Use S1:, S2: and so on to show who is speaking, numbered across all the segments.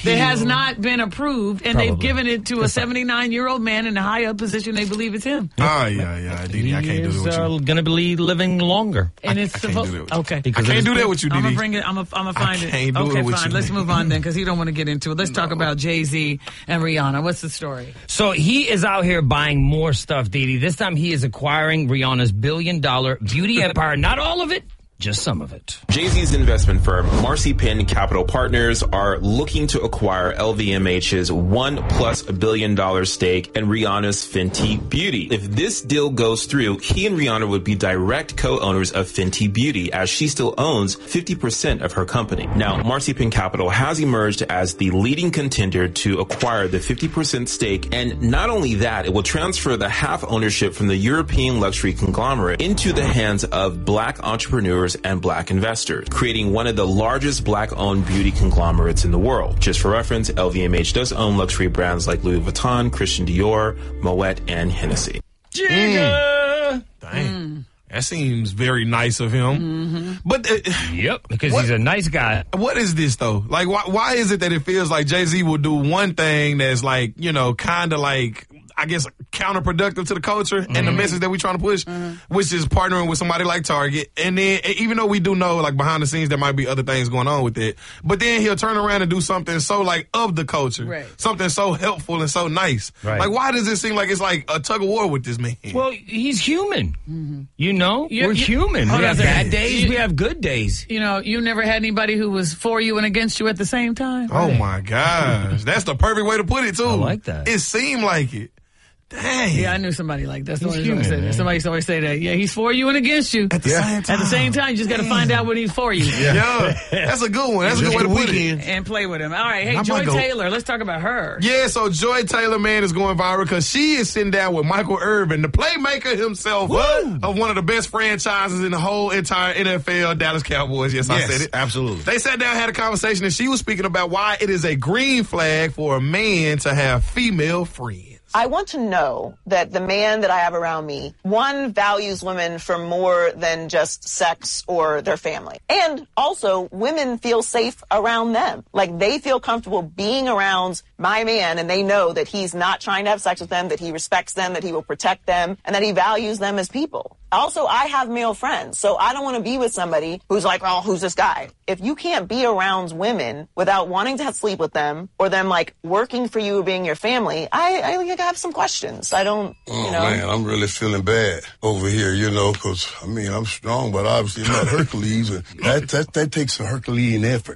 S1: that has not been approved, and they've given it to a 79-year-old man in a high up position. They believe it's him.
S2: Oh, yeah, Didi, I can't do that with you.
S3: He's going to be living longer.
S1: And it's supposed. Okay,
S2: I can't do that with you, Didi.
S1: I'm gonna bring it. I'm gonna find it.
S2: Can't do it with
S1: fine.
S2: you.
S1: Let's move on then, because you don't want to get into it. Let's talk about Jay-Z and Rihanna. What's the story?
S3: So he is out here buying more stuff, Didi. This time he is acquiring Rihanna's billion-dollar beauty empire. Not all of it, just some of it.
S4: Jay-Z's investment firm, Marcy-Penn Capital Partners, are looking to acquire LVMH's $1+ billion stake in Rihanna's Fenty Beauty. If this deal goes through, he and Rihanna would be direct co-owners of Fenty Beauty, as she still owns 50% of her company. Now, Marcy-Penn Capital has emerged as the leading contender to acquire the 50% stake, and not only that, it will transfer the half ownership from the European luxury conglomerate into the hands of black entrepreneurs and black investors, creating one of the largest black-owned beauty conglomerates in the world. Just for reference, LVMH does own luxury brands like Louis Vuitton, Christian Dior, Moet, and Hennessy.
S2: Dang. That seems very nice of him. But
S3: because he's a nice guy.
S2: What is this though? Like, why is it that it feels like Jay-Z will do one thing that's like, kind of like, I guess, counterproductive to the culture and the message that we're trying to push, which is partnering with somebody like Target. And then, even though we do know, like, behind the scenes, there might be other things going on with it, but then he'll turn around and do something so, like, of the culture. Something so helpful and so nice. Like, why does it seem like it's like a tug of war with this man?
S3: Well, he's human. We're human. We have bad days, we have good days.
S1: You never had anybody who was for you and against you at the same time?
S2: Oh, my gosh. That's the perfect way to put it, too. I
S3: like that.
S2: It seemed like it. Dang.
S1: Yeah, I knew somebody like that. Somebody always say that. Yeah, he's for you and against you.
S2: At the same time.
S1: At the same time, you just got to find out when he's for you.
S2: Yeah. That's a good one. That's a good way to put it.
S1: And play with him. All right. Hey, Joy Taylor. Let's talk about her.
S2: Yeah, so Joy Taylor, man, is going viral because she is sitting down with Michael Irvin, the playmaker himself of one of the best franchises in the whole entire NFL, Dallas Cowboys. Yes, I said it.
S5: Absolutely.
S2: They sat down, had a conversation, and she was speaking about why it is a green flag for a man to have female friends.
S6: I want to know that the man that I have around me, one, values women for more than just sex or their family. And also, women feel safe around them. Like, they feel comfortable being around my man, and they know that he's not trying to have sex with them, that he respects them, that he will protect them, and that he values them as people. Also, I have male friends, so I don't want to be with somebody who's like, oh, who's this guy? If you can't be around women without wanting to sleep with them or them, like, working for you or being your family, I have some questions. I don't,
S5: man, I'm really feeling bad over here, because, I'm strong, but obviously not Hercules. And that takes a Herculean effort.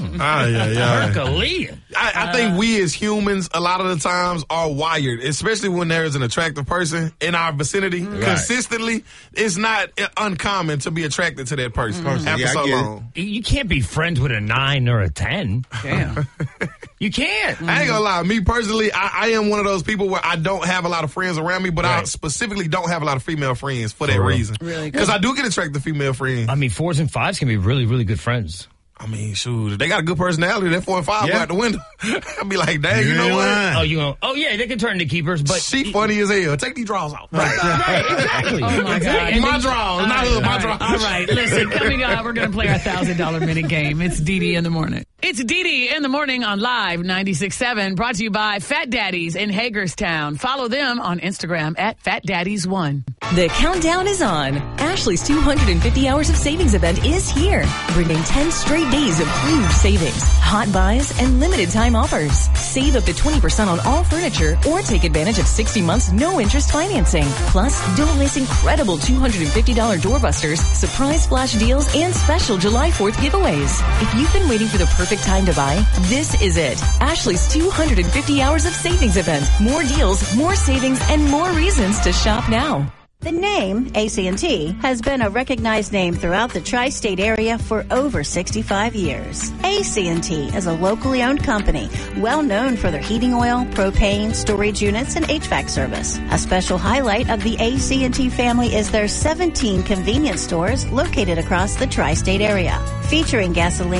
S3: Herculean.
S2: I think we as humans, a lot of the times, are wired, especially when there is an attractive person in our vicinity consistently. It's not uncommon to be attracted to that person after so long.
S3: You can't be friends with a 9 or a 10. Damn. You can't.
S2: I ain't gonna lie. Me personally, I am one of those people where I don't have a lot of friends around me, but I specifically don't have a lot of female friends for that reason. Really? Because I do get attracted to female friends.
S3: 4s and 5s can be really, really good friends.
S2: Shoot, they got a good personality. That 4 and 5 go out the window. I'll be like, dang, you know what?
S3: Oh, yeah, they can turn into keepers, but
S2: she funny as hell. Take these drawers off.
S3: Right, exactly.
S1: Oh, my God.
S2: My drawers, my drawers.
S1: All right, listen, coming up, we're going to play our $1,000 minute game. It's Didi in the Morning. It's Didi in the Morning on Live 96.7, brought to you by Fat Daddies in Hagerstown. Follow them on Instagram at FatDaddies1.
S7: The countdown is on. Ashley's 250 Hours of Savings event is here, bringing 10 straight days of huge savings, hot buys, and limited time offers. Save up to 20% on all furniture or take advantage of 60 months no-interest financing. Plus, don't miss incredible $250 doorbusters, surprise flash deals, and special July 4th giveaways. If you've been waiting for the perfect time to buy, this is it. Ashley's 250 Hours of Savings event. More deals, more savings, and more reasons to shop now.
S8: The name AT&T has been a recognized name throughout the tri-state area for over 65 years. AT&T is a locally owned company, well known for their heating oil, propane, storage units, and HVAC service. A special highlight of the AT&T family is their 17 convenience stores located across the tri-state area, featuring gasoline,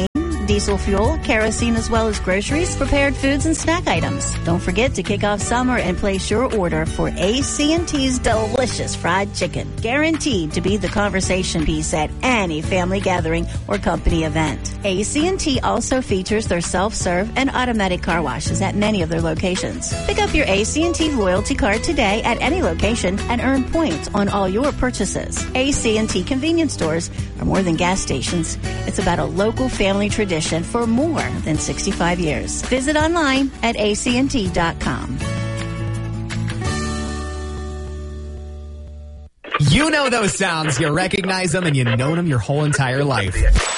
S8: diesel fuel, kerosene, as well as groceries, prepared foods, and snack items. Don't forget to kick off summer and place your order for AC&T's delicious fried chicken. Guaranteed to be the conversation piece at any family gathering or company event. AC&T also features their self-serve and automatic car washes at many of their locations. Pick up your AC&T loyalty card today at any location and earn points on all your purchases. AC&T convenience stores are more than gas stations. It's about a local family tradition for more than 65 years. Visit online at ACNT.com.
S9: You know those sounds. You recognize them and you've known them your whole entire life.